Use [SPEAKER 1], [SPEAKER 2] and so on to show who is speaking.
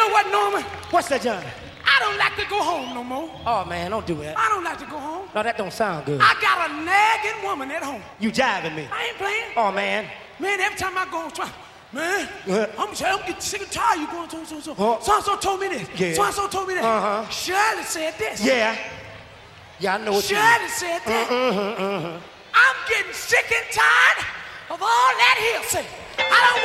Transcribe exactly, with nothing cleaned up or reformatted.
[SPEAKER 1] know what, Norman?
[SPEAKER 2] What's that, John?
[SPEAKER 1] I don't like to go home no more.
[SPEAKER 2] Oh, man, don't do that.
[SPEAKER 1] I don't like to go home.
[SPEAKER 2] No, that don't sound good.
[SPEAKER 1] I got a nagging woman at home.
[SPEAKER 2] You jiving me.
[SPEAKER 1] I ain't playing.
[SPEAKER 2] Oh, man.
[SPEAKER 1] Man, every time I go, try, man,
[SPEAKER 2] What?
[SPEAKER 1] I'm, I'm getting sick and tired. You going so so so.
[SPEAKER 2] Oh.
[SPEAKER 1] So and so told me this.
[SPEAKER 2] Yeah.
[SPEAKER 1] So and so told me that.
[SPEAKER 2] Uh-huh.
[SPEAKER 1] Shirley said this.
[SPEAKER 2] Yeah. Yeah, I know what you mean.
[SPEAKER 1] Shirley said that.
[SPEAKER 2] Uh-huh, uh-huh.
[SPEAKER 1] I'm getting sick and tired of all that hearsay. I don't